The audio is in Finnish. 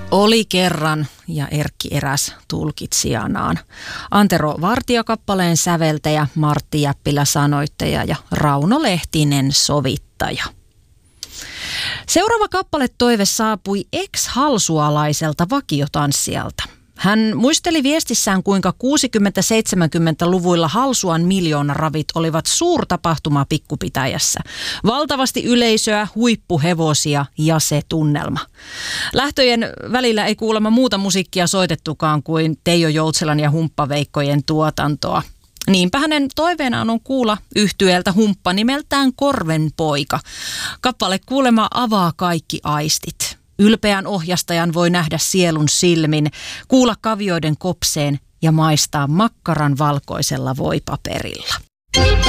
Oli kerran ja Erkki eräs tulkitsijanaan. Antero Vartio kappaleen säveltäjä, Martti Jäppilä sanoittaja ja Rauno Lehtinen sovittaja. Seuraava kappaletoive saapui ex-halsualaiselta vakiotanssijalta. Hän muisteli viestissään, kuinka 60-70-luvuilla Halsuan miljoonaravit olivat suurtapahtuma pikkupitäjässä. Valtavasti yleisöä, huippuhevosia ja se tunnelma. Lähtöjen välillä ei kuulemma muuta musiikkia soitettukaan kuin Teijo Joutselan ja Humppaveikkojen tuotantoa. Niinpä hänen toiveenaan on kuulla yhtyeeltä humppa nimeltään Korvenpoika. Kappale kuulemma avaa kaikki aistit. Ylpeän ohjastajan voi nähdä sielun silmin, kuulla kavioiden kopseen ja maistaa makkaran valkoisella voipaperilla.